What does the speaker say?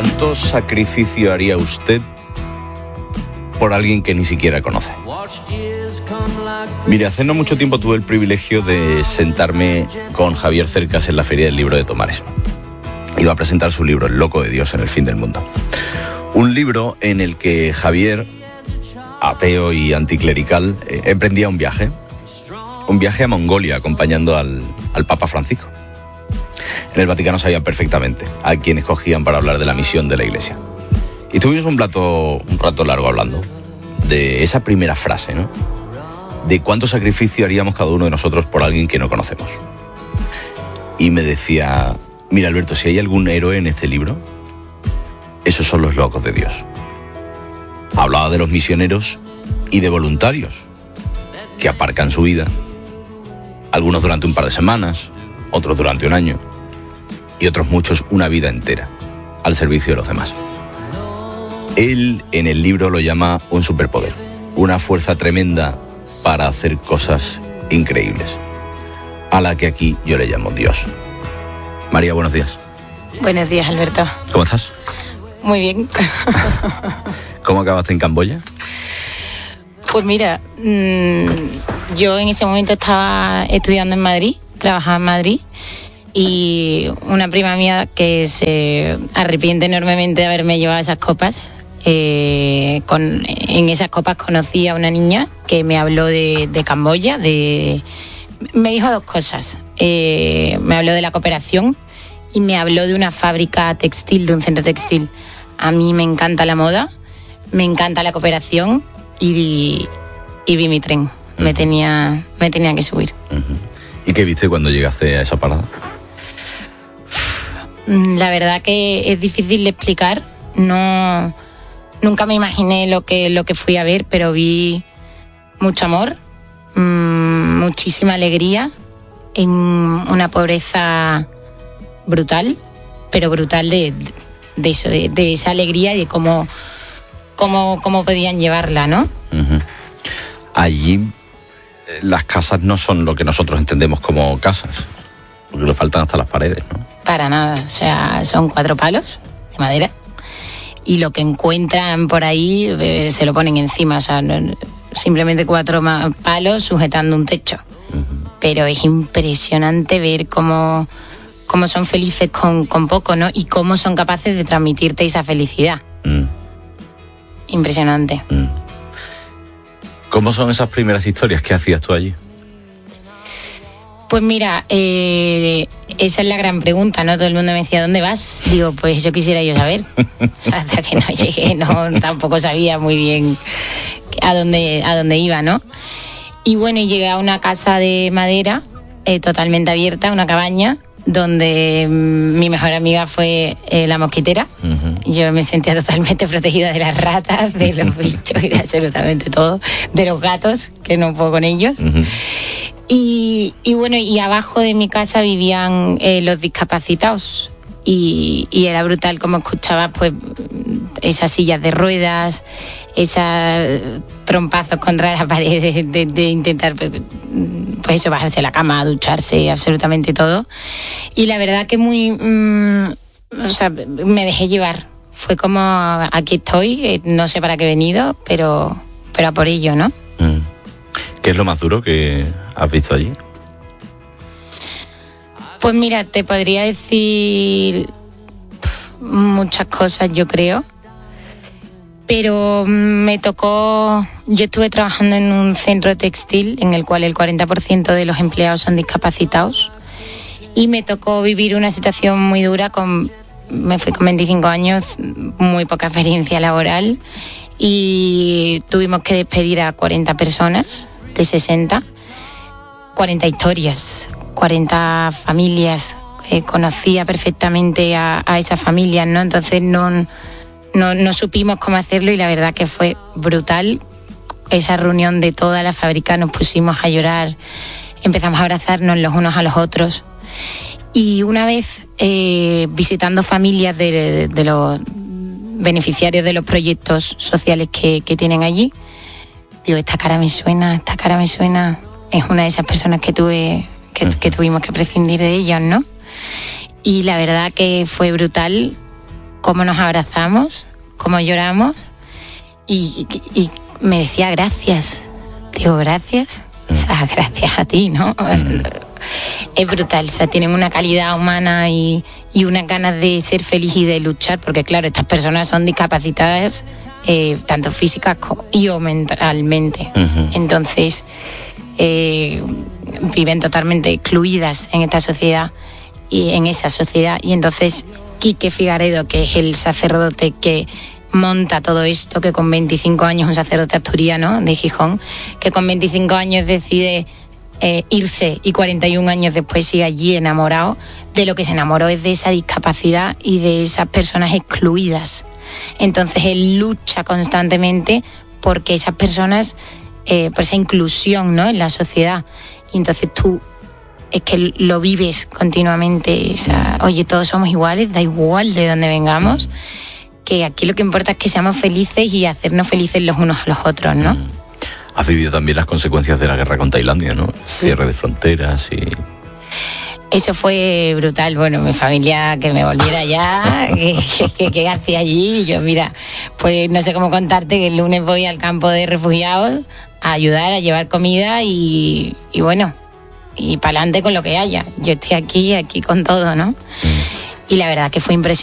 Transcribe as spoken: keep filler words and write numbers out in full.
¿Cuánto sacrificio haría usted por alguien que ni siquiera conoce? Mire, hace no mucho tiempo tuve el privilegio de sentarme con Javier Cercas en la Feria del Libro de Tomares. Iba a presentar su libro, El loco de Dios en el fin del mundo. Un libro en el que Javier, ateo y anticlerical, eh, emprendía un viaje. Un viaje a Mongolia acompañando al, al Papa Francisco. En el Vaticano sabían perfectamente a quién escogían para hablar de la misión de la Iglesia. Y tuvimos un rato, un rato largo hablando de esa primera frase, ¿no? De cuánto sacrificio haríamos cada uno de nosotros por alguien que no conocemos. Y me decía, mira Alberto, si hay algún héroe en este libro, esos son los locos de Dios. Hablaba de los misioneros y de voluntarios que aparcan su vida, algunos durante un par de semanas, otros durante un año y otros muchos una vida entera al servicio de los demás. Él en el libro lo llama un superpoder, una fuerza tremenda para hacer cosas increíbles, a la que aquí yo le llamo Dios. María, buenos días. Buenos días, Alberto. ¿Cómo estás? Muy bien. ¿Cómo acabaste en Camboya? Pues mira, mmm, yo en ese momento estaba estudiando en Madrid, trabajaba en Madrid, y una prima mía que se arrepiente enormemente de haberme llevado esas copas. Eh, con, en esas copas conocí a una niña que me habló de, de Camboya, de, me dijo dos cosas. Eh, me habló de la cooperación y me habló de una fábrica textil, de un centro textil. A mí me encanta la moda, me encanta la cooperación y, y vi mi tren. Uh-huh. Me tenía, me tenía que subir. Uh-huh. ¿Y qué viste cuando llegaste a esa parada? La verdad que es difícil de explicar. No... Nunca me imaginé lo que, lo que fui a ver, pero vi mucho amor, mmm, muchísima alegría, en una pobreza brutal, pero brutal de, de eso, de, de esa alegría y de cómo, cómo, cómo podían llevarla, ¿no? Uh-huh. Allí las casas no son lo que nosotros entendemos como casas, porque le faltan hasta las paredes, ¿no? Para nada, o sea, son cuatro palos de madera. Y lo que encuentran por ahí eh, se lo ponen encima, o sea, no, simplemente cuatro palos sujetando un techo. Uh-huh. Pero es impresionante ver cómo, cómo son felices con, con poco, ¿no? Y cómo son capaces de transmitirte esa felicidad. Uh-huh. Impresionante. Uh-huh. ¿Cómo son esas primeras historias que hacías tú allí? Pues mira, eh, esa es la gran pregunta, ¿no? Todo el mundo me decía, ¿dónde vas? Digo, pues yo quisiera yo saber. O sea, hasta que no llegué, no, tampoco sabía muy bien a dónde, a dónde iba, ¿no? Y bueno, llegué a una casa de madera eh, totalmente abierta, una cabaña, donde mmm, mi mejor amiga fue eh, la mosquitera. Uh-huh. Yo me sentía totalmente protegida de las ratas, de los bichos y de absolutamente todo, de los gatos, que no puedo con ellos. Uh-huh. Y, y bueno, y abajo de mi casa vivían eh, los discapacitados y, y era brutal como escuchaba pues esas sillas de ruedas, esos trompazos contra la pared de, de, de intentar pues, pues eso, bajarse a la cama, ducharse, absolutamente todo. Y la verdad que muy, mmm, o sea, me dejé llevar. Fue como, aquí estoy, no sé para qué he venido, pero, pero a por ello, ¿no? Mm. ¿Qué es lo más duro que has visto allí? Pues mira, te podría decir muchas cosas, yo creo. Pero me tocó, yo estuve trabajando en un centro textil en el cual el cuarenta por ciento de los empleados son discapacitados y me tocó vivir una situación muy dura, con, me fui con veinticinco años, muy poca experiencia laboral y tuvimos que despedir a cuarenta personas de sesenta, cuarenta historias, cuarenta familias, eh, conocía perfectamente a, a esas familias, ¿no? Entonces no, no, no supimos cómo hacerlo y la verdad que fue brutal. Esa reunión de toda la fábrica, nos pusimos a llorar, empezamos a abrazarnos los unos a los otros. Y una vez eh, visitando familias de, de, de los beneficiarios de los proyectos sociales que, que tienen allí, digo, esta cara me suena, esta cara me suena, es una de esas personas que tuve, que, que tuvimos que prescindir de ellos, ¿no? Y la verdad que fue brutal cómo nos abrazamos, cómo lloramos, y, y, y me decía gracias. Digo, gracias. O sea, gracias a ti, ¿no? Mm. Es brutal, o sea, tienen una calidad humana y, y unas ganas de ser feliz y de luchar, porque claro, estas personas son discapacitadas eh, tanto físicas y o mentalmente. Uh-huh. Entonces, eh, viven totalmente excluidas en esta sociedad y en esa sociedad. Y entonces, Quique Figaredo, que es el sacerdote que monta todo esto, que con veinticinco años, un sacerdote asturiano de Gijón, que con veinticinco años decide eh, irse y cuarenta y un años después sigue allí enamorado, de lo que se enamoró es de esa discapacidad y de esas personas excluidas. Entonces él lucha constantemente porque esas personas, eh, por esa inclusión, ¿no?, en la sociedad. Y entonces tú es que lo vives continuamente, o sea, oye, todos somos iguales, da igual de dónde vengamos, que aquí lo que importa es que seamos felices y hacernos felices los unos a los otros, ¿no? Has vivido también las consecuencias de la guerra con Tailandia, ¿no? Sí. Cierre de fronteras y... Eso fue brutal. Bueno, mi familia, que me volviera ya, que, que, que hacía allí. Y yo, mira, pues no sé cómo contarte que el lunes voy al campo de refugiados a ayudar, a llevar comida y, y bueno, y para adelante con lo que haya. Yo estoy aquí, aquí con todo, ¿no? Mm. Y la verdad que fue impresionante.